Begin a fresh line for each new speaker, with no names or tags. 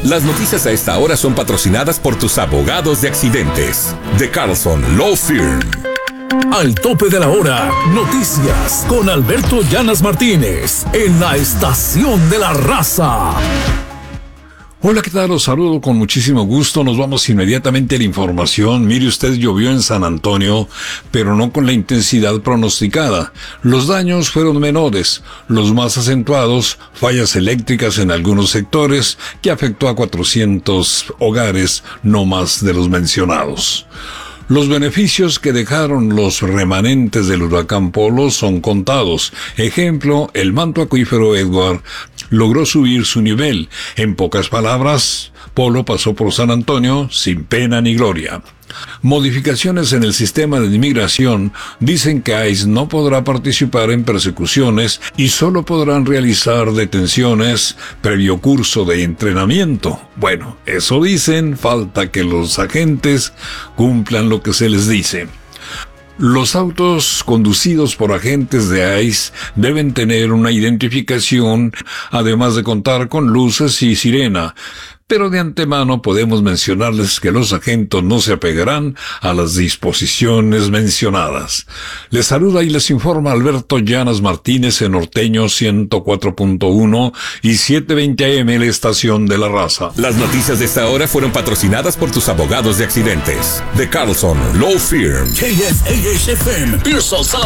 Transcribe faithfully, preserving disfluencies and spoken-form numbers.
Las noticias a esta hora son patrocinadas por tus abogados de accidentes. De Carlson Law Firm.
Al tope de la hora, noticias con Alberto Llanas Martínez en la Estación de la Raza.
Hola, ¿qué tal? Los saludo con muchísimo gusto. Nos vamos inmediatamente a la información. Mire usted, llovió en San Antonio, pero no con la intensidad pronosticada. Los daños fueron menores, los más acentuados, fallas eléctricas en algunos sectores, que afectó a cuatrocientos hogares, no más de los mencionados. Los beneficios que dejaron los remanentes del huracán Polo son contados. Ejemplo, el manto acuífero Edward logró subir su nivel. En pocas palabras, Polo pasó por San Antonio sin pena ni gloria. Modificaciones en el sistema de inmigración dicen que ICE no podrá participar en persecuciones y solo podrán realizar detenciones previo curso de entrenamiento. Bueno, eso dicen, falta que los agentes cumplan lo que se les dice. Los autos conducidos por agentes de ICE deben tener una identificación, además de contar con luces y sirena. Pero de antemano podemos mencionarles que los agentes no se apegarán a las disposiciones mencionadas. Les saluda y les informa Alberto Llanas Martínez en Norteño ciento cuatro punto uno y setecientos veinte A M, la Estación de la Raza.
Las noticias de esta hora fueron patrocinadas por tus abogados de accidentes. De Carlson Law Firm.
K S A H F M, Pearsall, South